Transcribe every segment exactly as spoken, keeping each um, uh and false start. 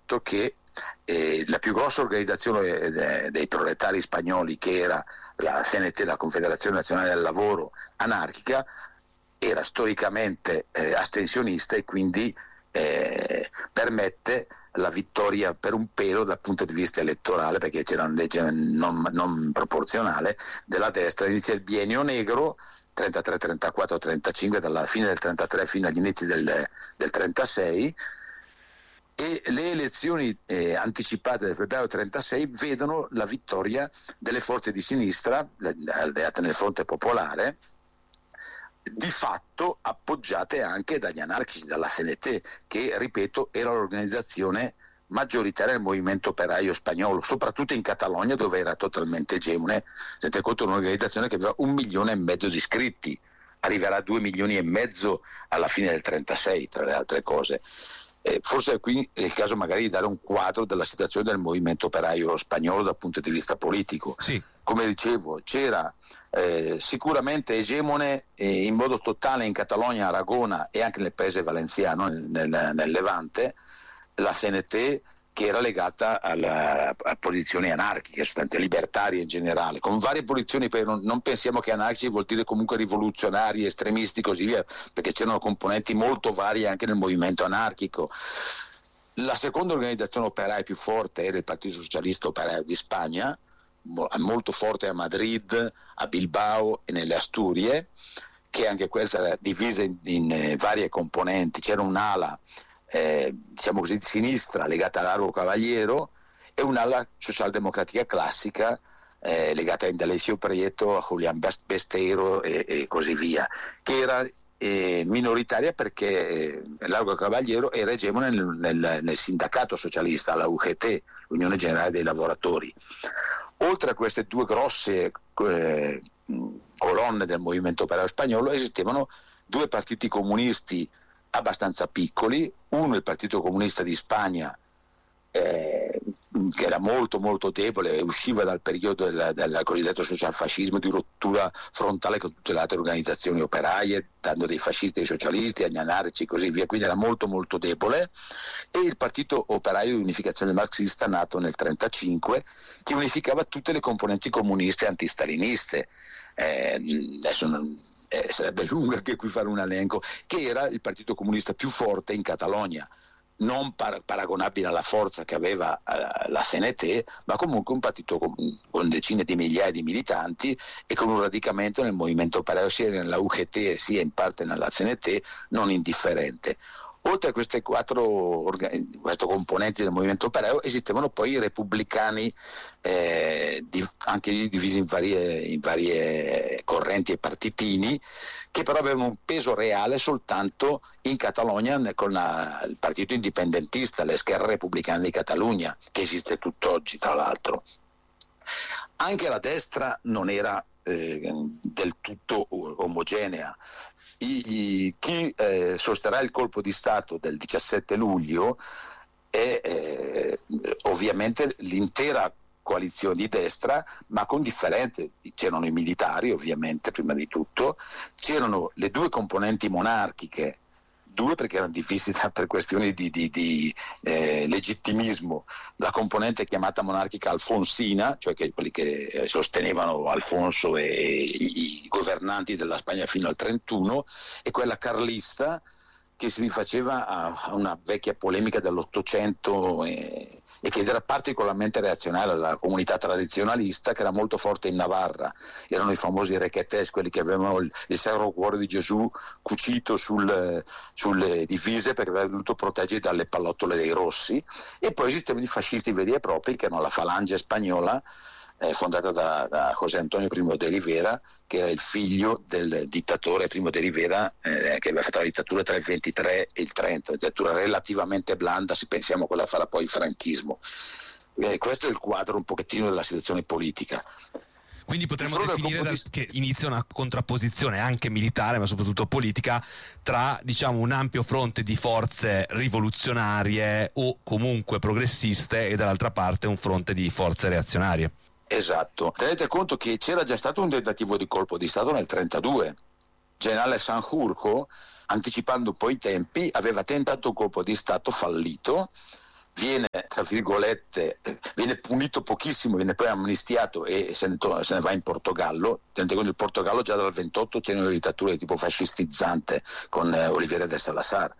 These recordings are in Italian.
fatto che eh, la più grossa organizzazione eh, dei proletari spagnoli, che era la C N T, la Confederazione Nazionale del Lavoro anarchica, era storicamente eh, astensionista e quindi eh, permette la vittoria per un pelo dal punto di vista elettorale, perché c'era una legge non, non proporzionale della destra. Inizia il biennio negro trentatré, trentaquattro, trentacinque, dalla fine del trentatré fino agli inizi del, del trentasei, e le elezioni eh, anticipate del febbraio trentasei vedono la vittoria delle forze di sinistra alleate nel Fronte Popolare, di fatto appoggiate anche dagli anarchici, dalla C N T, che, ripeto, era l'organizzazione maggioritaria del movimento operaio spagnolo, soprattutto in Catalogna, dove era totalmente egemone. Tenete conto di un'organizzazione che aveva un milione e mezzo di iscritti, arriverà a due milioni e mezzo alla fine del trentasei, tra le altre cose. Eh, forse qui è il caso magari di dare un quadro della situazione del movimento operaio spagnolo dal punto di vista politico. Sì. Come dicevo, c'era eh, sicuramente egemone eh, in modo totale in Catalogna, Aragona e anche nel paese valenziano, nel, nel, nel Levante, la C N T, che era legata alla, a posizioni anarchiche, sostanzialmente libertarie in generale, con varie posizioni. Non, non pensiamo che anarchici vuol dire comunque rivoluzionari, estremisti, così via, perché c'erano componenti molto varie anche nel movimento anarchico. La seconda organizzazione operaia più forte era il Partito Socialista Operaio di Spagna, molto forte a Madrid, a Bilbao e nelle Asturie, che anche questa era divisa in, in varie componenti. C'era un'ala Eh, diciamo così di sinistra legata a Largo Caballero e un'ala socialdemocratica classica eh, legata a Indalecio Prieto, a Julián Besteiro e, e così via, che era eh, minoritaria perché eh, Largo Caballero era egemone nel, nel, nel sindacato socialista, la U G T, l'Unione Generale dei Lavoratori. Oltre a queste due grosse eh, colonne del movimento operaio spagnolo, esistevano due partiti comunisti abbastanza piccoli, uno il Partito Comunista di Spagna, eh, che era molto molto debole, usciva dal periodo del, del cosiddetto socialfascismo, di rottura frontale con tutte le altre organizzazioni operaie, dando dei fascisti ai socialisti, agli anarchici e così via, quindi era molto molto debole, e il Partito Operaio di Unificazione Marxista, nato nel trentacinque, che unificava tutte le componenti comuniste e antistaliniste. Eh, adesso non Eh, sarebbe lungo anche qui fare un elenco, che era il partito comunista più forte in Catalogna, non par- paragonabile alla forza che aveva eh, la C N T, ma comunque un partito con, con decine di migliaia di militanti e con un radicamento nel movimento operaio, sia nella U G T sia in parte nella C N T, non indifferente. Oltre a queste quattro organ- queste componenti del movimento operaio, esistevano poi i repubblicani, eh, di, anche lì divisi in varie, in varie correnti e partitini, che però avevano un peso reale soltanto in Catalogna con la, il partito indipendentista, l'Esquerra Republicana di Catalunya, che esiste tutt'oggi tra l'altro. Anche la destra non era eh, del tutto omogenea. I, chi eh, sosterrà il colpo di Stato del diciassette luglio è eh, ovviamente l'intera coalizione di destra, ma con differenze. C'erano i militari, ovviamente, prima di tutto, c'erano le due componenti monarchiche, due perché erano divisi per questioni di, di, di eh, legittimismo, la componente chiamata monarchica alfonsina, cioè che quelli che sostenevano Alfonso e, e i governanti della Spagna fino al trentuno, e quella carlista, che si rifaceva a, a una vecchia polemica dell'Ottocento e, e che era particolarmente reazionaria alla comunità tradizionalista, che era molto forte in Navarra. Erano i famosi requetés, quelli che avevano il, il Sacro Cuore di Gesù cucito sul, sulle divise perché aveva dovuto proteggere dalle pallottole dei rossi. E poi esistevano i fascisti veri e propri, che erano la Falange spagnola, Eh, fondata da, da José Antonio Primo de Rivera, che era il figlio del dittatore Primo de Rivera, eh, che aveva fatto la dittatura tra il ventitré e il trenta, una dittatura relativamente blanda se pensiamo a quella che farà poi il franchismo. Eh, questo è il quadro un pochettino della situazione politica. Quindi potremmo definire dal, che inizia una contrapposizione anche militare, ma soprattutto politica, tra, diciamo, un ampio fronte di forze rivoluzionarie o comunque progressiste e dall'altra parte un fronte di forze reazionarie. Esatto. Tenete conto che c'era già stato un tentativo di colpo di Stato nel trentadue. Generale Sanjurjo, anticipando poi i tempi, aveva tentato un colpo di Stato fallito, viene tra virgolette, viene punito pochissimo, viene poi amnistiato e se ne, to- se ne va in Portogallo. Tenete conto, il Portogallo già dal ventotto c'era una dittatura di tipo fascistizzante con eh, Oliveira de Salazar.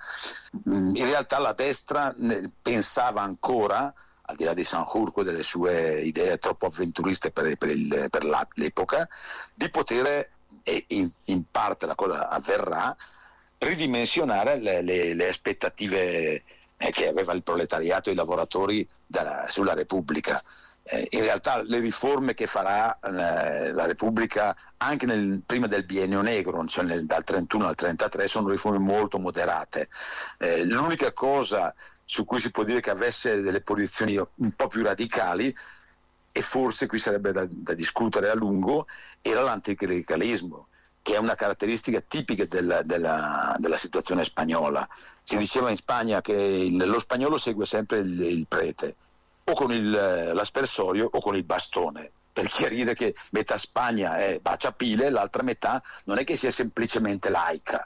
In realtà la destra ne- pensava ancora, al di là di Sanjurjo e delle sue idee troppo avventuriste per, per, il, per la, l'epoca, di poter, e in, in parte la cosa avverrà, ridimensionare le, le, le aspettative eh, che aveva il proletariato e i lavoratori dalla, sulla Repubblica. Eh, in realtà le riforme che farà eh, la Repubblica anche nel, prima del biennio negro, cioè nel, dal trentuno al trentatré, sono riforme molto moderate. Eh, l'unica cosa su cui si può dire che avesse delle posizioni un po' più radicali, e forse qui sarebbe da, da discutere a lungo, era l'anticlericalismo, che è una caratteristica tipica della, della, della situazione spagnola. Si diceva in Spagna che il, lo spagnolo segue sempre il, il prete, o con il, l'aspersorio o con il bastone, per chiarire che metà Spagna è baciapile, l'altra metà non è che sia semplicemente laica,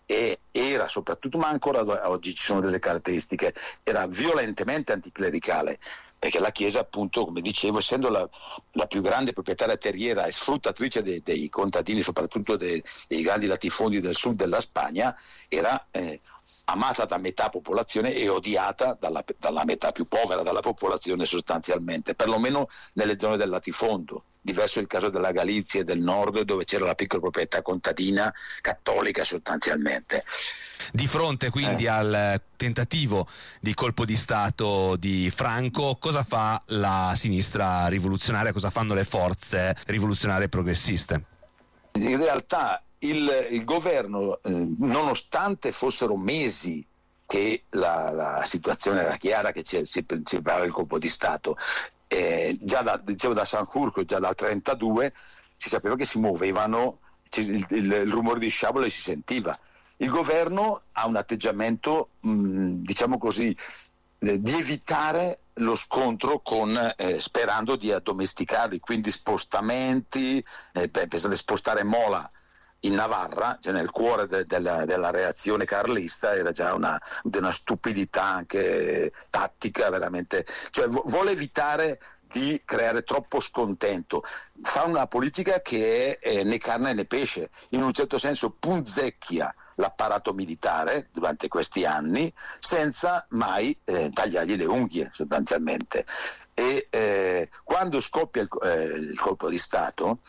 e era soprattutto, ma ancora oggi ci sono delle caratteristiche, era violentemente anticlericale, perché la Chiesa, appunto, come dicevo, essendo la, la più grande proprietaria terriera e sfruttatrice dei, dei contadini, soprattutto dei, dei grandi latifondi del sud della Spagna, era eh, amata da metà popolazione e odiata dalla, dalla metà più povera della popolazione, sostanzialmente, perlomeno nelle zone del latifondo. Diverso il caso della Galizia e del nord, dove c'era la piccola proprietà contadina cattolica, sostanzialmente. Di fronte quindi eh. al tentativo di colpo di Stato di Franco, cosa fa la sinistra rivoluzionaria, cosa fanno le forze rivoluzionarie progressiste? In realtà il, il governo, eh, nonostante fossero mesi che la, la situazione era chiara, che si, si preparava il colpo di Stato, eh, già da, dicevo da Sanjurjo, già dal trentadue si sapeva che si muovevano, il, il, il rumore di sciabole si sentiva. Il governo ha un atteggiamento, mh, diciamo così, eh, di evitare lo scontro con, eh, sperando di addomesticarli, quindi spostamenti, eh, pensate spostare Mola in Navarra, cioè nel cuore de, de la, della reazione carlista, era già una, una stupidità anche tattica, veramente, cioè vuole evitare di creare troppo scontento, fa una politica che è eh, né carne né pesce, in un certo senso punzecchia l'apparato militare durante questi anni senza mai eh, tagliargli le unghie, sostanzialmente. E eh, quando scoppia il, eh, il colpo di Stato,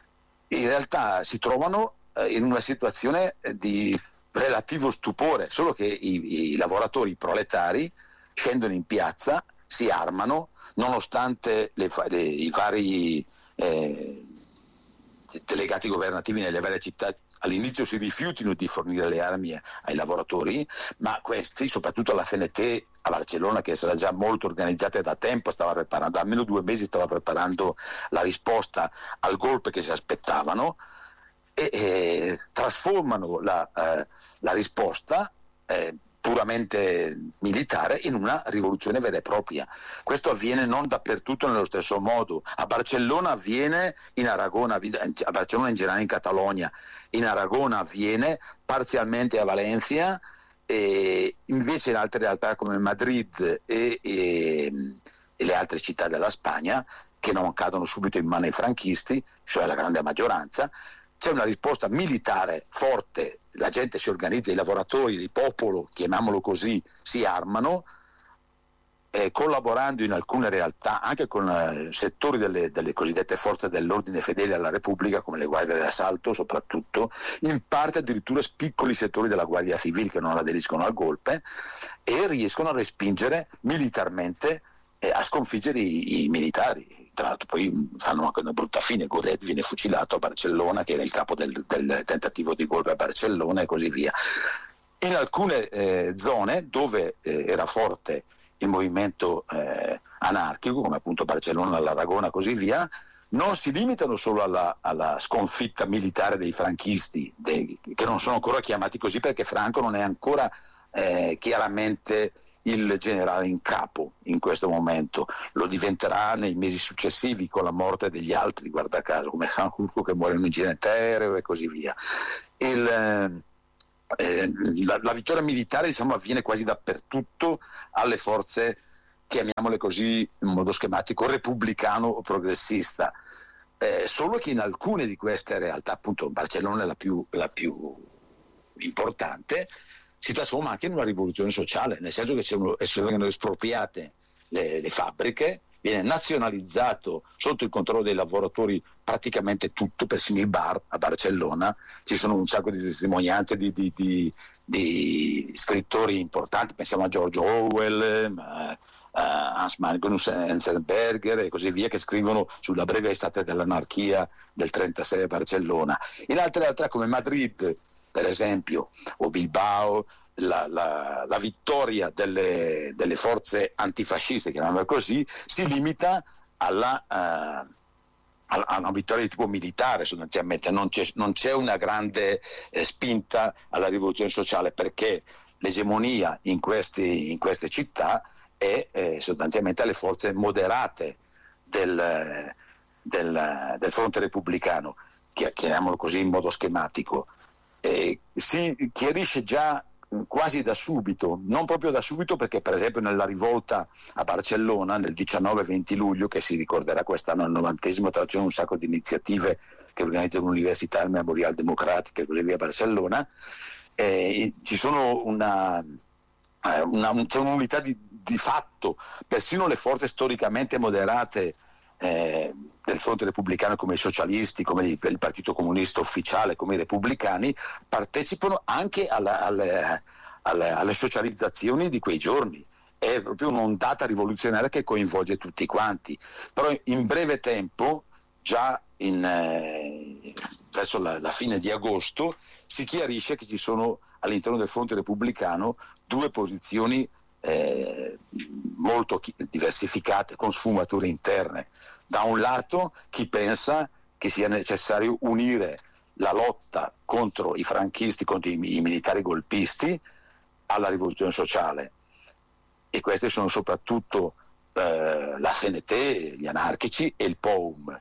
in realtà si trovano eh, in una situazione di relativo stupore, solo che i, i lavoratori, i proletari scendono in piazza, si armano, nonostante le, le, i vari eh, delegati governativi nelle varie città all'inizio si rifiutino di fornire le armi ai lavoratori, ma questi, soprattutto la C N T a Barcellona, che era già molto organizzata da tempo, stava preparando, almeno due mesi stava preparando la risposta al golpe che si aspettavano, e, e trasformano la, eh, la risposta eh, puramente militare in una rivoluzione vera e propria. Questo avviene non dappertutto nello stesso modo. A Barcellona avviene, in Aragona, a Barcellona in generale, in Catalogna, in Aragona avviene, parzialmente a Valencia, e invece in altre realtà come Madrid e, e, e le altre città della Spagna, che non cadono subito in mano ai franchisti, cioè la grande maggioranza, c'è una risposta militare forte, la gente si organizza, i lavoratori, il popolo, chiamiamolo così, si armano, eh, collaborando in alcune realtà anche con eh, settori delle, delle cosiddette forze dell'ordine fedeli alla Repubblica, come le guardie d'assalto soprattutto, in parte addirittura piccoli settori della Guardia Civile che non aderiscono al golpe, e riescono a respingere militarmente, eh, a sconfiggere i, i militari. Tra l'altro poi fanno anche una brutta fine, Godet viene fucilato a Barcellona, che era il capo del, del tentativo di golpe a Barcellona, e così via. In alcune eh, zone dove eh, era forte il movimento eh, anarchico, come appunto Barcellona, l'Aragona e così via, non si limitano solo alla, alla sconfitta militare dei franchisti, dei, che non sono ancora chiamati così perché Franco non è ancora eh, chiaramente il generale in capo in questo momento, lo diventerà nei mesi successivi con la morte degli altri, guarda caso, come Sanjurjo che muore in un incidente aereo e così via. Il, eh, la, la vittoria militare, diciamo, avviene quasi dappertutto alle forze chiamiamole così in modo schematico, repubblicano o progressista. Eh, solo che in alcune di queste realtà, appunto Barcellona è la più, la più importante, si trasforma anche in una rivoluzione sociale, nel senso che ci vengono espropriate le, le fabbriche, viene nazionalizzato sotto il controllo dei lavoratori praticamente tutto, persino i bar a Barcellona. Ci sono un sacco di testimonianze di, di, di, di scrittori importanti, pensiamo a George Orwell, ma, Uh, Hans Magnus Enzensberger e così via, che scrivono sulla breve estate dell'anarchia del trentasei a Barcellona. In altre realtà come Madrid, per esempio, o Bilbao, la, la, la vittoria delle, delle forze antifasciste, chiamiamola così, si limita alla, uh, a una vittoria di tipo militare sostanzialmente, non c'è, non c'è una grande eh, spinta alla rivoluzione sociale, perché l'egemonia in, questi, in queste città è eh, sostanzialmente alle forze moderate del, del, del fronte repubblicano, chiamiamolo così in modo schematico. Eh, si chiarisce già quasi da subito, non proprio da subito, perché per esempio nella rivolta a Barcellona nel diciannove venti luglio, che si ricorderà quest'anno al novantesimo, tra l'altro un sacco di iniziative che organizza l'Università, il Memorial Democratica e così via a Barcellona, eh, ci sono una, una, c'è un'unità di di fatto, persino le forze storicamente moderate eh, del fronte repubblicano, come i socialisti, come il, il partito comunista ufficiale, come i repubblicani, partecipano anche alla, alle, alle, alle socializzazioni di quei giorni. È proprio un'ondata rivoluzionaria che coinvolge tutti quanti. Però in breve tempo, già in, eh, verso la, la fine di agosto, si chiarisce che ci sono all'interno del fronte repubblicano due posizioni Eh, molto diversificate, con sfumature interne. Da un lato chi pensa che sia necessario unire la lotta contro i franchisti, contro i, i militari golpisti, alla rivoluzione sociale, e questi sono soprattutto eh, la C N T, gli anarchici e il P O U M.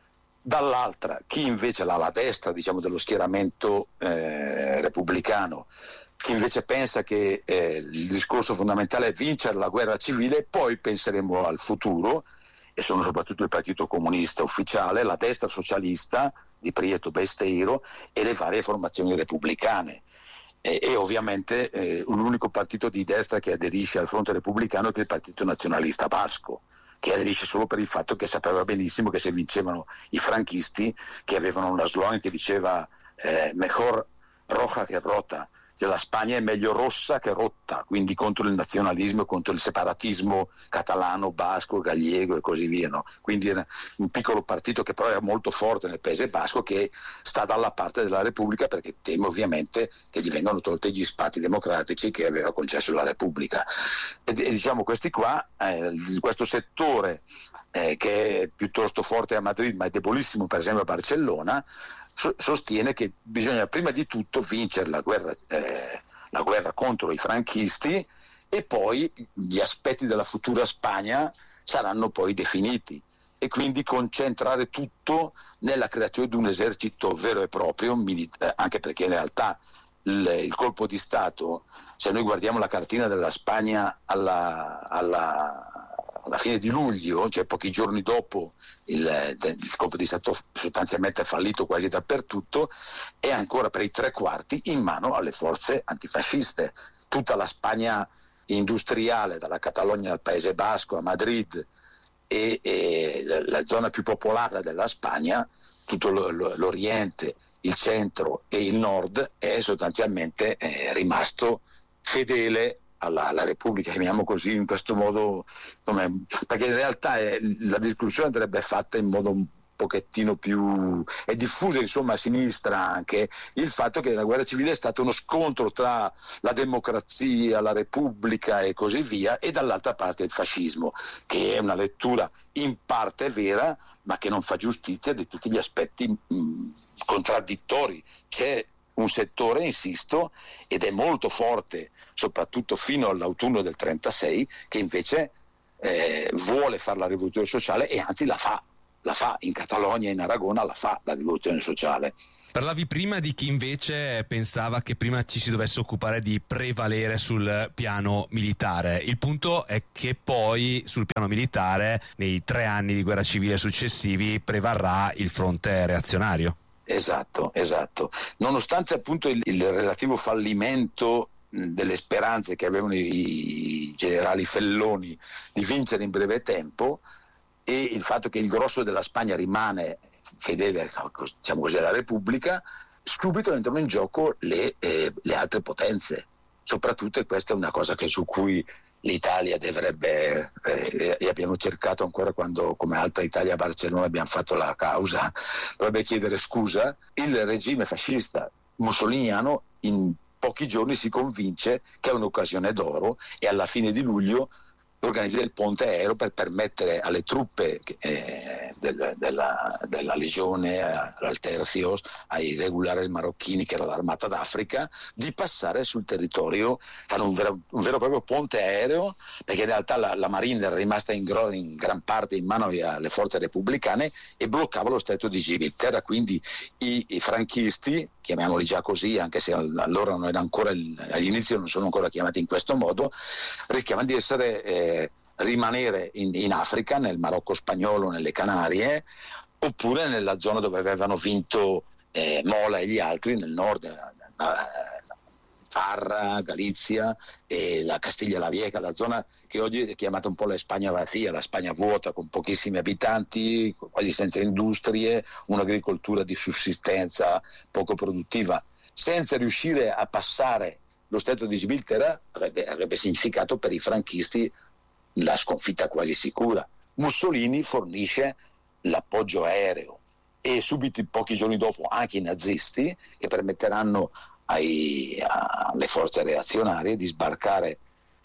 Dall'altra chi invece l'ala destra, diciamo, dello schieramento eh, repubblicano, chi invece pensa che eh, il discorso fondamentale è vincere la guerra civile, poi penseremo al futuro, e sono soprattutto il Partito Comunista Ufficiale, la destra socialista di Prieto Besteiro e le varie formazioni repubblicane. E, e ovviamente eh, l'unico partito di destra che aderisce al fronte repubblicano è il Partito Nazionalista Basco, che aderisce solo per il fatto che sapeva benissimo che se vincevano i franchisti, che avevano una slogan che diceva eh, mejor roja che rota, cioè la Spagna è meglio rossa che rotta, quindi contro il nazionalismo, contro il separatismo catalano, basco, gallego e così via, no? Quindi era un piccolo partito che però era molto forte nel paese basco, che sta dalla parte della Repubblica, perché teme ovviamente che gli vengano tolti gli spazi democratici che aveva concesso la Repubblica. E, e diciamo questi qua, eh, questo settore eh, che è piuttosto forte a Madrid ma è debolissimo per esempio a Barcellona, sostiene che bisogna prima di tutto vincere la guerra, eh, la guerra contro i franchisti, e poi gli aspetti della futura Spagna saranno poi definiti, e quindi concentrare tutto nella creazione di un esercito vero e proprio, milita- anche perché in realtà il, il colpo di Stato, se noi guardiamo la cartina della Spagna alla, alla alla fine di luglio, cioè pochi giorni dopo il, il colpo di Stato sostanzialmente fallito quasi dappertutto, è ancora per i tre quarti in mano alle forze antifasciste. Tutta la Spagna industriale, dalla Catalogna al Paese Basco a Madrid, e, e la zona più popolata della Spagna, tutto l'Oriente, il centro e il nord, è sostanzialmente eh, rimasto fedele Alla, alla Repubblica, chiamiamo così in questo modo, come, perché in realtà è, la discussione andrebbe fatta in modo un pochettino più, è diffusa insomma a sinistra anche, il fatto che la guerra civile è stato uno scontro tra la democrazia, la Repubblica e così via, e dall'altra parte il fascismo, che è una lettura in parte vera ma che non fa giustizia di tutti gli aspetti mh, contraddittori. C'è un settore, insisto, ed è molto forte, soprattutto fino all'autunno del trentasei, che invece eh, vuole fare la rivoluzione sociale, e anzi la fa, la fa, in Catalogna e in Aragona la fa la rivoluzione sociale. Parlavi prima di chi invece pensava che prima ci si dovesse occupare di prevalere sul piano militare. Il punto è che poi sul piano militare, nei tre anni di guerra civile successivi, prevarrà il fronte reazionario. Esatto, esatto. Nonostante appunto il, il relativo fallimento delle speranze che avevano i, i generali felloni di vincere in breve tempo, e il fatto che il grosso della Spagna rimane fedele, diciamo così, alla Repubblica, subito entrano in gioco le, eh, le altre potenze, soprattutto, e questa è una cosa che su cui l'Italia dovrebbe, eh, e abbiamo cercato ancora quando come Alta Italia a Barcellona abbiamo fatto la causa, dovrebbe chiedere scusa. Il regime fascista mussoliniano in pochi giorni si convince che è un'occasione d'oro e alla fine di luglio organizza il ponte aereo per permettere alle truppe eh, del, della, della legione, al Tercios, ai regulares marocchini che era l'armata d'Africa, di passare sul territorio, fanno un vero, un vero e proprio ponte aereo, perché in realtà la, la Marina era rimasta in, gro, in gran parte in mano alle forze repubblicane e bloccava lo stretto di Gibilterra, quindi i, i franchisti, chiamiamoli già così, anche se allora non era ancora all'inizio non sono ancora chiamati in questo modo, rischiavano di essere eh, rimanere in, in Africa, nel Marocco spagnolo, nelle Canarie, oppure nella zona dove avevano vinto eh, Mola e gli altri, nel nord, eh, Farra, Galizia e la Castiglia-La Vieja, la zona che oggi è chiamata un po' la Spagna vazia, la Spagna vuota, con pochissimi abitanti, quasi senza industrie, un'agricoltura di sussistenza poco produttiva. Senza riuscire a passare lo stretto di Gibilterra avrebbe, avrebbe significato per i franchisti la sconfitta quasi sicura. Mussolini fornisce l'appoggio aereo e subito, pochi giorni dopo, anche i nazisti, che permetteranno ai, alle forze reazionarie di sbarcare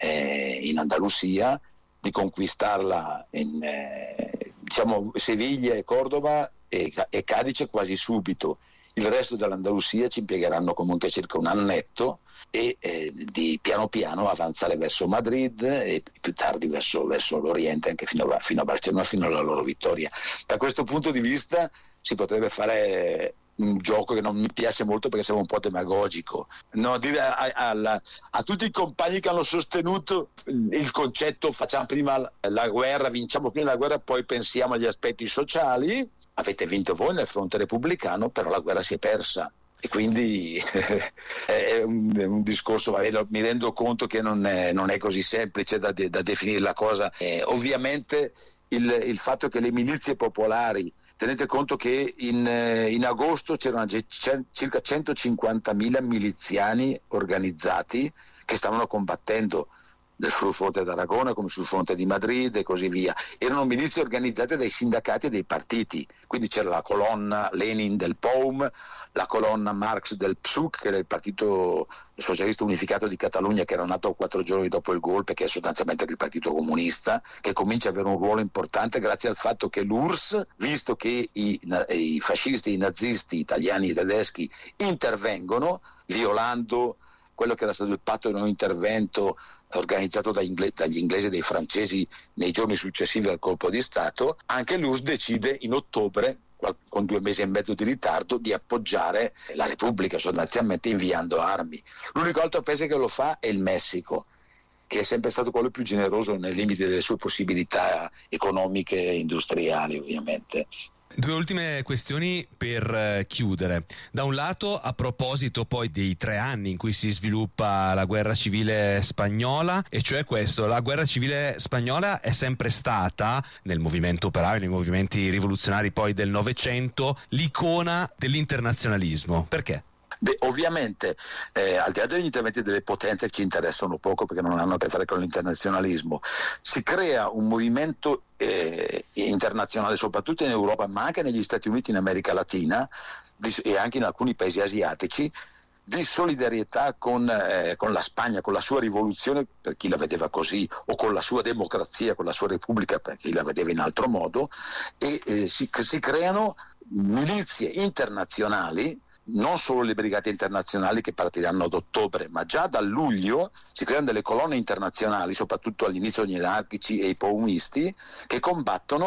eh, in Andalusia, di conquistarla in eh, diciamo Seviglia e Cordova e, e Cadice quasi subito. Il resto dell'Andalusia ci impiegheranno comunque circa un annetto e eh, di piano piano avanzare verso Madrid e più tardi verso, verso l'Oriente, anche fino a, fino a Barcellona, fino alla loro vittoria. Da questo punto di vista si potrebbe fare un gioco che non mi piace molto perché sembra un po' demagogico, no, dire a, a, a, a tutti i compagni che hanno sostenuto il concetto facciamo prima la guerra, vinciamo prima la guerra, poi pensiamo agli aspetti sociali. Avete vinto voi nel fronte repubblicano, però la guerra si è persa e quindi è, un, è un discorso, mi rendo conto che non è, non è così semplice da, de, da definire la cosa. Eh, ovviamente il, il fatto che le milizie popolari, tenete conto che in, in agosto c'erano circa centocinquantamila miliziani organizzati che stavano combattendo sul fronte d'Aragona come sul fronte di Madrid e così via. Erano milizie organizzate dai sindacati e dai partiti, quindi c'era la colonna Lenin del P O M, la colonna Marx del P S U C, che era il partito socialista unificato di Catalogna, che era nato quattro giorni dopo il golpe, che è sostanzialmente il partito comunista, che comincia ad avere un ruolo importante grazie al fatto che l'U R S S, visto che i, i fascisti, i nazisti italiani e tedeschi intervengono violando quello che era stato il patto di non intervento organizzato da ingle- dagli inglesi e dai francesi nei giorni successivi al colpo di Stato, anche l'U R S S decide in ottobre, con due mesi e mezzo di ritardo, di appoggiare la Repubblica, sostanzialmente inviando armi. L'unico altro paese che lo fa è il Messico, che è sempre stato quello più generoso nei limiti delle sue possibilità economiche e industriali, ovviamente. Due ultime questioni per chiudere. Da un lato, a proposito poi dei tre anni in cui si sviluppa la guerra civile spagnola, e cioè questo: la guerra civile spagnola è sempre stata, nel movimento operaio, nei movimenti rivoluzionari poi del Novecento, l'icona dell'internazionalismo. Perché? Beh, ovviamente, eh, al di là degli interventi delle potenze che ci interessano poco perché non hanno a che fare con l'internazionalismo, si crea un movimento eh, internazionale, soprattutto in Europa, ma anche negli Stati Uniti, in America Latina di, e anche in alcuni paesi asiatici, di solidarietà con, eh, con la Spagna, con la sua rivoluzione, per chi la vedeva così, o con la sua democrazia, con la sua repubblica, per chi la vedeva in altro modo, e eh, si, si creano milizie internazionali, non solo le brigate internazionali che partiranno ad ottobre, ma già da luglio si creano delle colonne internazionali, soprattutto all'inizio gli anarchici e i paumisti, che combattono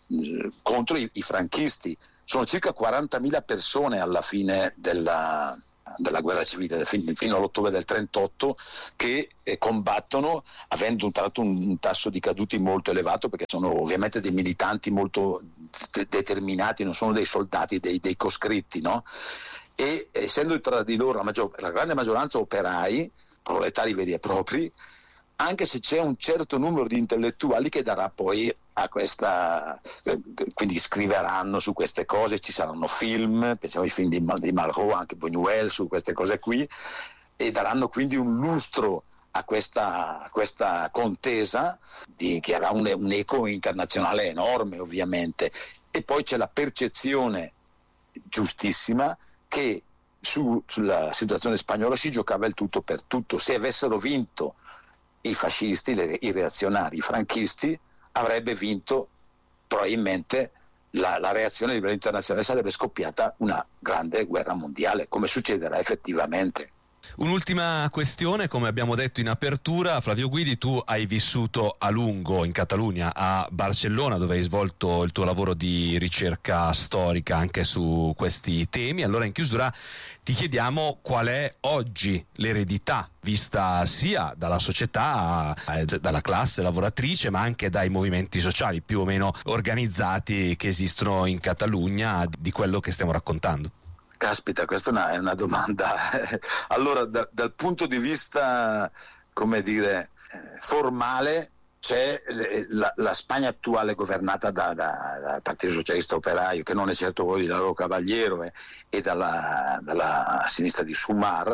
mh, contro i, i franchisti. Sono circa quarantamila persone alla fine della, della guerra civile, fino, fino all'ottobre del trentotto, che eh, combattono, avendo tra l'altro un, un tasso di caduti molto elevato, perché sono ovviamente dei militanti molto de- determinati, non sono dei soldati, dei, dei coscritti, no? E essendo tra di loro la, maggior, la grande maggioranza operai, proletari veri e propri, anche se c'è un certo numero di intellettuali che darà poi a questa, quindi scriveranno su queste cose, ci saranno film, pensiamo ai film di, di Malraux, anche Buñuel, su queste cose qui, e daranno quindi un lustro a questa, a questa contesa di, che avrà un, un eco internazionale enorme, ovviamente. E poi c'è la percezione giustissima che su, sulla situazione spagnola si giocava il tutto per tutto. Se avessero vinto i fascisti, le, i reazionari, i franchisti, avrebbe vinto probabilmente la, la reazione a livello internazionale, sarebbe scoppiata una grande guerra mondiale, come succederà effettivamente. Un'ultima questione, come abbiamo detto in apertura, Flavio Guidi, tu hai vissuto a lungo in Catalogna, a Barcellona, dove hai svolto il tuo lavoro di ricerca storica anche su questi temi. Allora, in chiusura ti chiediamo qual è oggi l'eredità vista sia dalla società, dalla classe lavoratrice, ma anche dai movimenti sociali più o meno organizzati che esistono in Catalogna, di quello che stiamo raccontando. Caspita, questa è una, è una domanda. Allora, da, dal punto di vista, come dire, formale, c'è la, la Spagna attuale governata da, da, dal Partito Socialista Operaio, che non è certo quello di Largo Cavaliero, eh, e dalla, dalla sinistra di Sumar,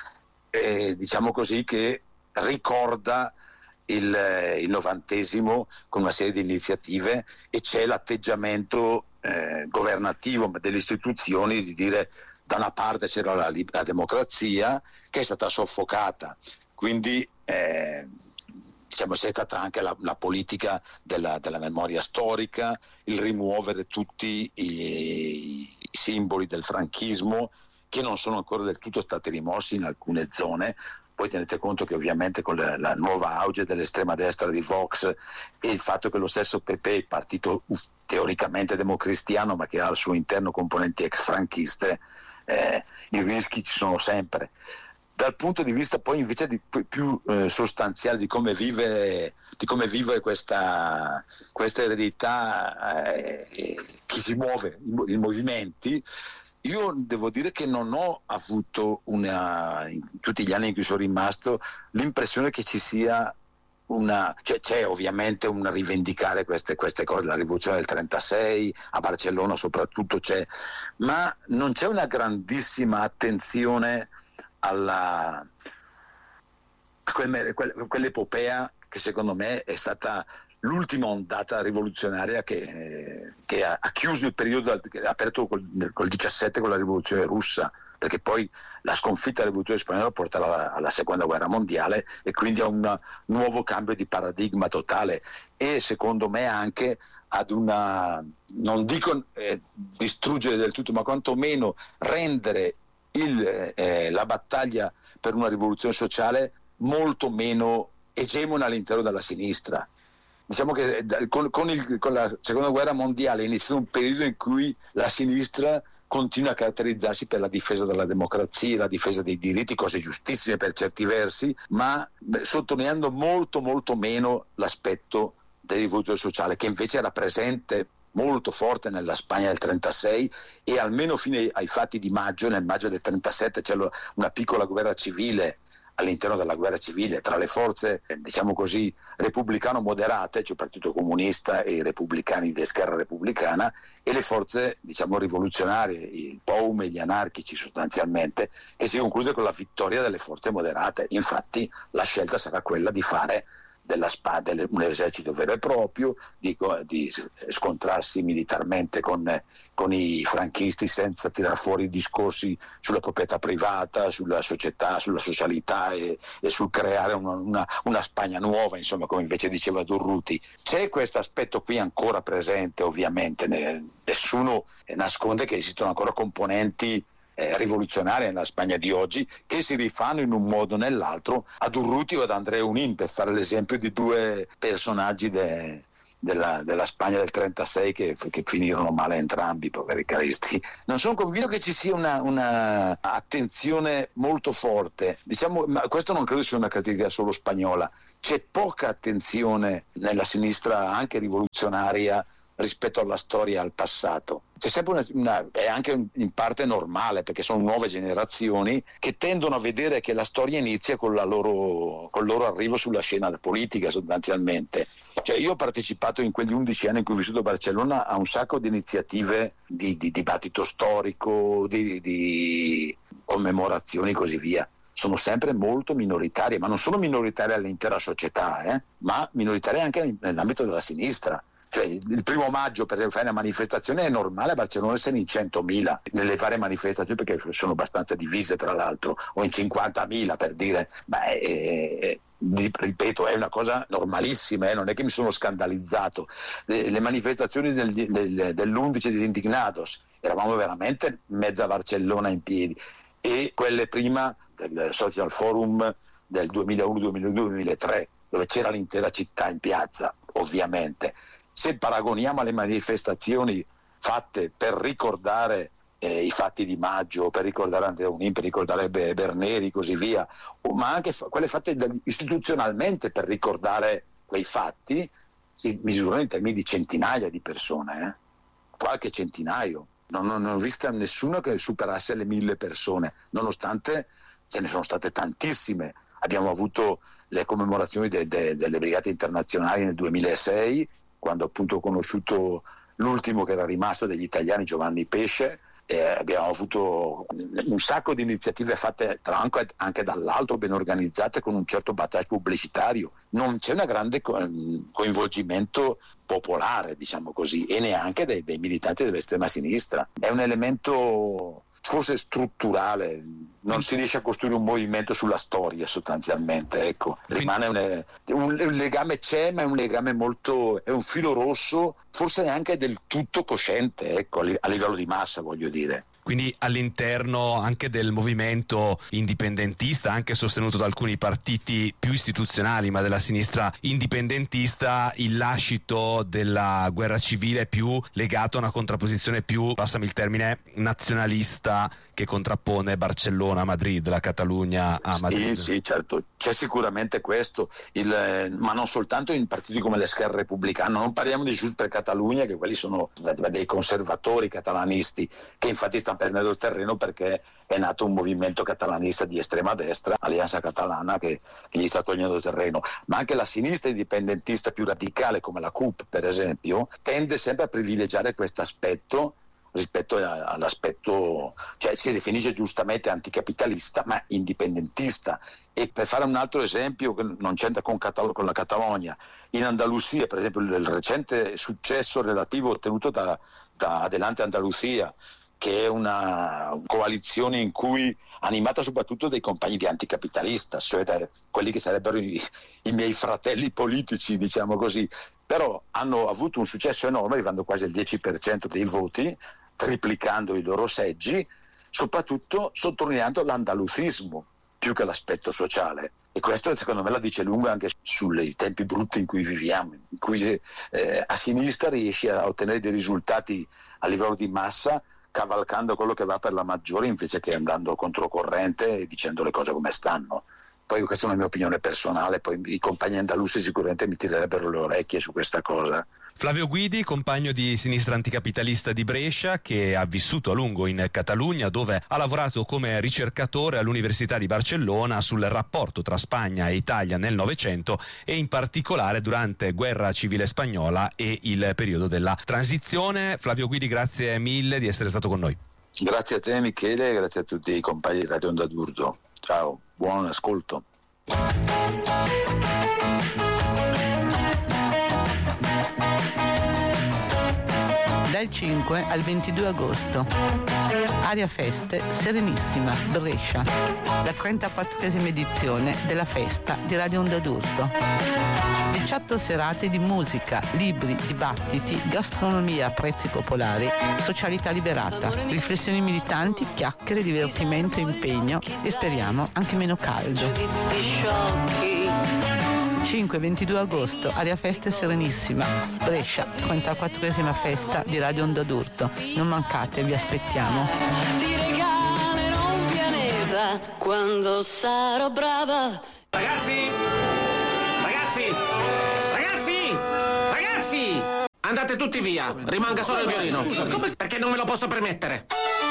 eh, diciamo così, che ricorda il, il novantesimo con una serie di iniziative, e c'è l'atteggiamento Eh, governativo delle istituzioni di dire: da una parte c'era la, la democrazia, che è stata soffocata, quindi eh, diciamo c'è stata anche la, la politica della, della memoria storica, il rimuovere tutti i, i simboli del franchismo, che non sono ancora del tutto stati rimossi in alcune zone. Poi tenete conto che ovviamente con la, la nuova auge dell'estrema destra di Vox e il fatto che lo stesso P P, il partito teoricamente democristiano, ma che ha al suo interno componenti ex franchiste, eh, i rischi ci sono sempre. Dal punto di vista poi invece di, più eh, sostanziale di come vive, di come vive questa, questa eredità, eh, chi si muove, i, i movimenti, io devo dire che non ho avuto una, in tutti gli anni in cui sono rimasto, l'impressione che ci sia una, cioè c'è ovviamente un rivendicare queste, queste cose, la rivoluzione del trentasei, a Barcellona soprattutto c'è, ma non c'è una grandissima attenzione alla a quel, quel, quell'epopea che secondo me è stata l'ultima ondata rivoluzionaria che, che ha, ha chiuso il periodo, che ha aperto col, col diciassette con la rivoluzione russa, perché poi la sconfitta della rivoluzione spagnola porterà alla, alla seconda guerra mondiale e quindi a un nuovo cambio di paradigma totale, e secondo me anche ad una, non dico eh, distruggere del tutto, ma quantomeno rendere il, eh, la battaglia per una rivoluzione sociale molto meno egemona all'interno della sinistra. Diciamo che con, con, il, con la seconda guerra mondiale è iniziato un periodo in cui la sinistra continua a caratterizzarsi per la difesa della democrazia, la difesa dei diritti, cose giustissime per certi versi, ma beh, sottolineando molto molto meno l'aspetto della rivoluzione sociale, che invece era presente molto forte nella Spagna del trentasei, e almeno fino ai, ai fatti di maggio, nel maggio del trentasette c'è lo, una piccola guerra civile all'interno della guerra civile tra le forze, diciamo così, repubblicano moderate, cioè il Partito Comunista e i repubblicani di Esquerra Repubblicana, e le forze, diciamo, rivoluzionarie, il P O U M e gli anarchici sostanzialmente, che si conclude con la vittoria delle forze moderate. Infatti la scelta sarà quella di fare della spada un esercito vero e proprio, di, di scontrarsi militarmente con, con i franchisti senza tirar fuori discorsi sulla proprietà privata, sulla società, sulla socialità e, e sul creare una, una, una Spagna nuova, insomma, come invece diceva Durruti. C'è questo aspetto qui ancora presente, ovviamente, nessuno nasconde che esistono ancora componenti Eh, rivoluzionaria nella Spagna di oggi, che si rifanno in un modo o nell'altro ad Urruti o ad Andreu Nin, per fare l'esempio di due personaggi de, della, della Spagna del trentasei che, che finirono male entrambi, poveri caristi. Non sono convinto che ci sia una, una attenzione molto forte, diciamo, ma questo non credo sia una critica solo spagnola, c'è poca attenzione nella sinistra anche rivoluzionaria rispetto alla storia, al passato. C'è sempre una, una, è anche in parte normale, perché sono nuove generazioni che tendono a vedere che la storia inizia con la loro, col loro arrivo sulla scena politica, sostanzialmente. Cioè, io ho partecipato in quegli undici anni in cui ho vissuto a Barcellona a un sacco di iniziative di, di dibattito storico, di, di commemorazioni e così via. Sono sempre molto minoritarie, ma non sono minoritarie all'intera società, eh? ma minoritarie anche nell'ambito della sinistra. Cioè, il primo maggio per fare una manifestazione è normale a Barcellona essere in centomila nelle varie manifestazioni, perché sono abbastanza divise tra l'altro, o in cinquantamila per dire, ma è, ripeto, è una cosa normalissima, eh? non è che mi sono scandalizzato. Le, le manifestazioni del, del, dell'undici di Indignados, eravamo veramente mezza Barcellona in piedi, e quelle prima del Social Forum del duemilauno duemiladue duemilatré, dove c'era l'intera città in piazza, ovviamente. Se paragoniamo alle manifestazioni fatte per ricordare eh, i fatti di maggio, per ricordare Andrea Unin, per ricordare Berneri e così via, ma anche fa- quelle fatte istituzionalmente per ricordare quei fatti, si misurano in termini di centinaia di persone, eh? qualche centinaio. Non, non, non ho visto nessuno che superasse le mille persone, nonostante ce ne sono state tantissime. Abbiamo avuto le commemorazioni de- de- delle brigate internazionali nel duemilasei, quando appunto ho conosciuto l'ultimo che era rimasto degli italiani, Giovanni Pesce. Eh, abbiamo avuto un sacco di iniziative fatte tra anche, anche dall'alto, ben organizzate, con un certo battage pubblicitario. Non c'è un grande co- coinvolgimento popolare, diciamo così, e neanche dei, dei militanti dell'estrema sinistra. È un elemento forse strutturale, non si riesce a costruire un movimento sulla storia sostanzialmente, ecco. Rimane un, un, un legame, c'è, ma è un legame molto, è un filo rosso, forse neanche del tutto cosciente, ecco, a livello di massa, voglio dire. Quindi all'interno anche del movimento indipendentista, anche sostenuto da alcuni partiti più istituzionali, ma della sinistra indipendentista, il lascito della guerra civile è più legato a una contrapposizione più, passami il termine, nazionalista, che contrappone Barcellona a Madrid, la Catalogna a Madrid. Sì, sì, certo, c'è sicuramente questo, il, eh, ma non soltanto in partiti come l'Esquerra Republicana, non parliamo di Junts per Catalunya, che quelli sono dei conservatori catalanisti, che infatti stanno prendendo il terreno perché è nato un movimento catalanista di estrema destra, Alianza Catalana, che, che gli sta togliendo terreno, ma anche la sinistra indipendentista più radicale come la C U P, per esempio, tende sempre a privilegiare questo aspetto rispetto all'aspetto, cioè si definisce giustamente anticapitalista ma indipendentista. E per fare un altro esempio che non c'entra con, Catal- con la Catalogna, in Andalusia per esempio il, il recente successo relativo ottenuto da, da Adelante Andalusia, che è una, una coalizione in cui animata soprattutto dai compagni di anticapitalista, cioè da quelli che sarebbero i, i miei fratelli politici, diciamo così, però hanno avuto un successo enorme, arrivando quasi al dieci per cento dei voti, triplicando i loro seggi, soprattutto sottolineando l'andalusismo più che l'aspetto sociale. E questo secondo me la dice lunga anche sui tempi brutti in cui viviamo, in cui eh, a sinistra riesci a ottenere dei risultati a livello di massa cavalcando quello che va per la maggiore invece che andando controcorrente e dicendo le cose come stanno. Poi questa è una mia opinione personale, poi i compagni andalusi sicuramente mi tirerebbero le orecchie su questa cosa. Flavio Guidi, compagno di sinistra anticapitalista di Brescia, che ha vissuto a lungo in Catalogna, dove ha lavorato come ricercatore all'Università di Barcellona sul rapporto tra Spagna e Italia nel Novecento e in particolare durante Guerra Civile Spagnola e il periodo della transizione. Flavio Guidi, grazie mille di essere stato con noi. Grazie a te Michele, grazie a tutti i compagni di Radio Onda d'Urto. Ciao, buon ascolto. Dal cinque al ventidue agosto. Aria Feste Serenissima, Brescia. La trentaquattresima edizione della festa di Radio Onda d'Urto. diciotto serate di musica, libri, dibattiti, gastronomia a prezzi popolari, socialità liberata, riflessioni militanti, chiacchiere, divertimento, impegno e speriamo anche meno caldo. cinque ventidue agosto, Aria Feste Serenissima, Brescia, trentaquattresima festa di Radio Onda d'Urto. Non mancate, vi aspettiamo. Ti regalerò un pianeta quando sarò brava. Ragazzi! Ragazzi! Ragazzi! Ragazzi! Andate tutti via, rimanga solo il violino. Perché non me lo posso permettere.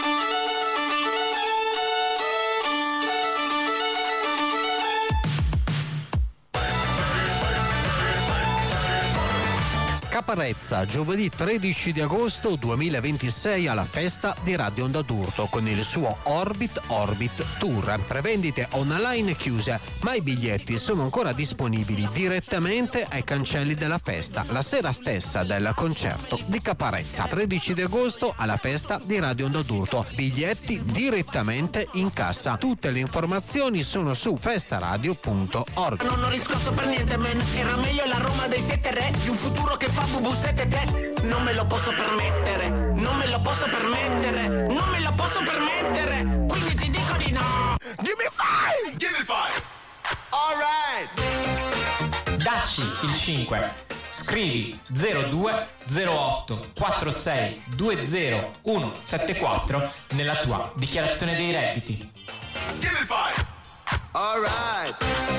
Caparezza, giovedì tredici di agosto duemilaventisei alla festa di Radio Onda d'Urto con il suo Orbit Orbit Tour. Prevendite online chiuse, ma i biglietti sono ancora disponibili direttamente ai cancelli della festa la sera stessa del concerto di Caparezza. tredici di agosto alla festa di Radio Onda d'Urto. Biglietti direttamente in cassa. Tutte le informazioni sono su festaradio punto org. Non ho riscosso per niente, man. Era meglio la Roma dei sette re di un futuro che fa bubu sette te. Non me lo posso permettere, non me lo posso permettere, non me lo posso permettere. Quindi ti dico di no. Give me five! Give me five! All right! Dacci il cinque. Scrivi zero due zero otto quattro sei due zero uno sette quattro nella tua dichiarazione dei redditi. Give me five! All right!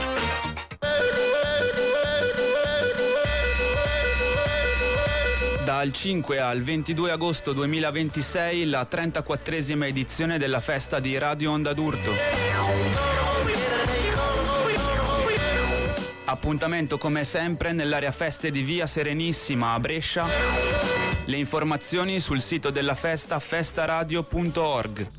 Dal cinque al ventidue agosto duemilaventisei la trentaquattresima edizione della festa di Radio Onda d'Urto. Appuntamento come sempre nell'area feste di Via Serenissima a Brescia. Le informazioni sul sito della festa festaradio punto org.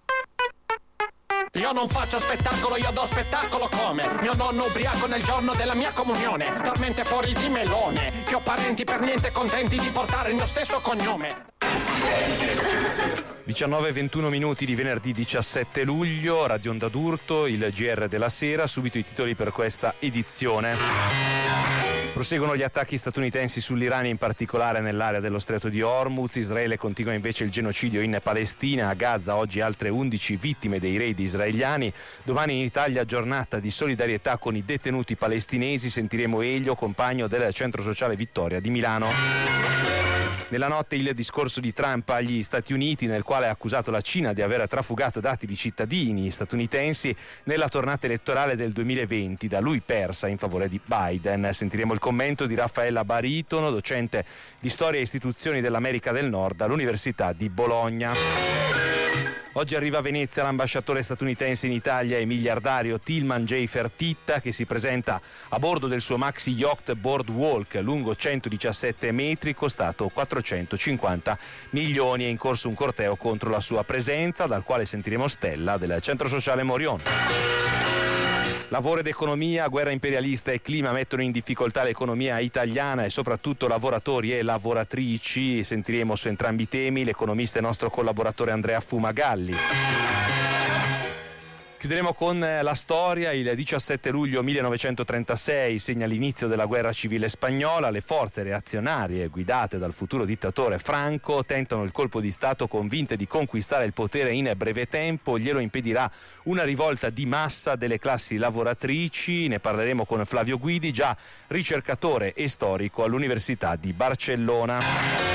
Io non faccio spettacolo, io do spettacolo come mio nonno ubriaco nel giorno della mia comunione, talmente fuori di melone che ho parenti per niente contenti di portare il mio stesso cognome. diciannove e ventuno minuti di venerdì diciassette luglio, Radio Onda d'Urto, il G R della sera, subito i titoli per questa edizione. Proseguono gli attacchi statunitensi sull'Iran, in particolare nell'area dello Stretto di Hormuz. Israele continua invece il genocidio in Palestina. A Gaza oggi altre undici vittime dei raid israeliani. Domani in Italia giornata di solidarietà con i detenuti palestinesi. Sentiremo Elio, compagno del Centro Sociale Vittoria di Milano. Nella notte il discorso di Trump agli Stati Uniti, nel quale ha accusato la Cina di aver trafugato dati di cittadini statunitensi nella tornata elettorale del duemilaventi, da lui persa in favore di Biden. Sentiremo il commento di Raffaella Baritono, docente di storia e istituzioni dell'America del Nord all'Università di Bologna. Oggi arriva a Venezia l'ambasciatore statunitense in Italia e miliardario Tilman J. Fertitta, che si presenta a bordo del suo maxi yacht Boardwalk lungo centodiciassette metri, costato quattrocentocinquanta milioni. È in corso un corteo contro la sua presenza, dal quale sentiremo Stella del Centro Sociale Morion. Lavoro ed economia, guerra imperialista e clima mettono in difficoltà l'economia italiana e soprattutto lavoratori e lavoratrici. Sentiremo su entrambi i temi l'economista e nostro collaboratore Andrea Fumagalli. Chiuderemo con la storia. Il diciassette luglio millenovecentotrentasei segna l'inizio della guerra civile spagnola. Le forze reazionarie guidate dal futuro dittatore Franco tentano il colpo di Stato, convinte di conquistare il potere in breve tempo. Glielo impedirà una rivolta di massa delle classi lavoratrici. Ne parleremo con Flavio Guidi, già ricercatore e storico all'Università di Barcellona.